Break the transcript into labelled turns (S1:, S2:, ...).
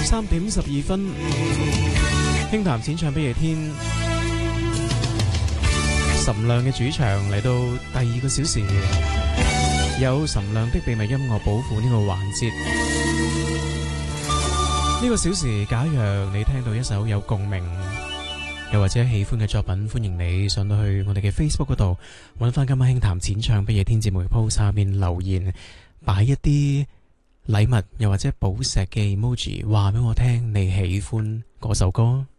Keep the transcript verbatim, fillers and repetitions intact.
S1: 三點十二分，輕談淺唱不夜天，岑亮嘅主場嚟到第二個小時，有岑亮的秘密音樂寶庫呢個環節。呢個小時，假若你聽到一首有共鳴又或者喜歡嘅作品，歡迎你上到去我哋嘅 Facebook 嗰度，揾翻今晚輕談淺唱不夜天節目 post 下面留言，擺一啲禮物又或者寶石嘅 emoji，話俾我聽你喜歡嗰首歌。